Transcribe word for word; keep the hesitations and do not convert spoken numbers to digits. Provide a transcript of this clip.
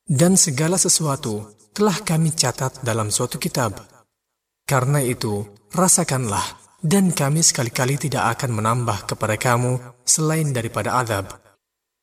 Dan segala sesuatu telah kami catat dalam suatu kitab. Karena itu, rasakanlah, dan kami sekali-kali tidak akan menambah kepada kamu selain daripada azab.